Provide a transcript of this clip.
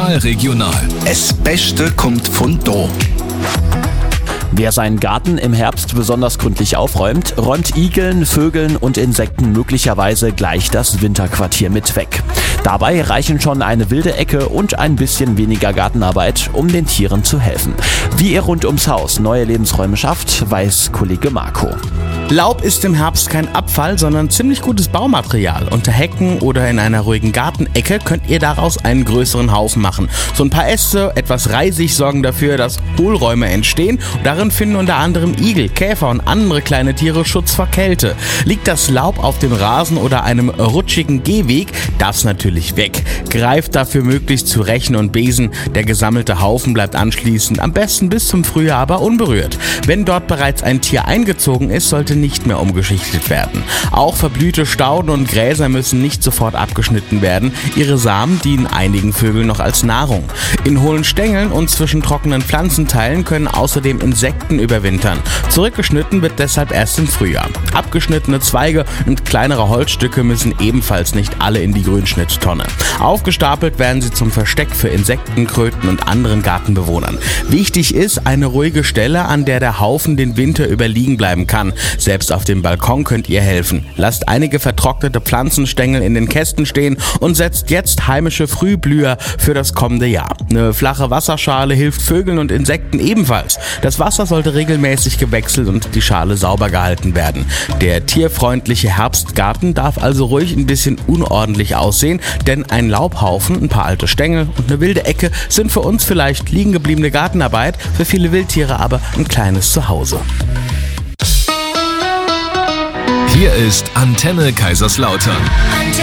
Lokalregional. Das Beste kommt von da. Wer seinen Garten im Herbst besonders gründlich aufräumt, räumt Igeln, Vögeln und Insekten möglicherweise gleich das Winterquartier mit weg. Dabei reichen schon eine wilde Ecke und ein bisschen weniger Gartenarbeit, um den Tieren zu helfen. Wie ihr rund ums Haus neue Lebensräume schafft, weiß Kollege Marco. Laub ist im Herbst kein Abfall, sondern ziemlich gutes Baumaterial. Unter Hecken oder in einer ruhigen Gartenecke könnt ihr daraus einen größeren Haufen machen. So ein paar Äste, etwas Reisig sorgen dafür, dass Hohlräume entstehen. Und darin finden unter anderem Igel, Käfer und andere kleine Tiere Schutz vor Kälte. Liegt das Laub auf dem Rasen oder einem rutschigen Gehweg, darf es natürlich weg. Greift dafür möglichst zu Rechen und Besen. Der gesammelte Haufen bleibt anschließend am besten bis zum Frühjahr aber unberührt. Wenn dort bereits ein Tier eingezogen ist, sollte nicht mehr umgeschichtet werden. Auch verblühte Stauden und Gräser müssen nicht sofort abgeschnitten werden. Ihre Samen dienen einigen Vögeln noch als Nahrung. In hohlen Stängeln und zwischen trockenen Pflanzenteilen können außerdem Insekten überwintern. Zurückgeschnitten wird deshalb erst im Frühjahr. Abgeschnittene Zweige und kleinere Holzstücke müssen ebenfalls nicht alle in die Grünschnitttonne. Aufgestapelt werden sie zum Versteck für Insekten, Kröten und anderen Gartenbewohnern. Wichtig ist eine ruhige Stelle, an der der Haufen den Winter über liegen bleiben kann. Selbst auf dem Balkon könnt ihr helfen. Lasst einige vertrocknete Pflanzenstängel in den Kästen stehen und setzt jetzt heimische Frühblüher für das kommende Jahr. Eine flache Wasserschale hilft Vögeln und Insekten ebenfalls. Das Wasser sollte regelmäßig gewechselt und die Schale sauber gehalten werden. Der tierfreundliche Herbstgarten darf also ruhig ein bisschen unordentlich aussehen, denn ein Laubhaufen, ein paar alte Stängel und eine wilde Ecke sind für uns vielleicht liegen gebliebene Gartenarbeit, für viele Wildtiere aber ein kleines Zuhause. Hier ist Antenne Kaiserslautern.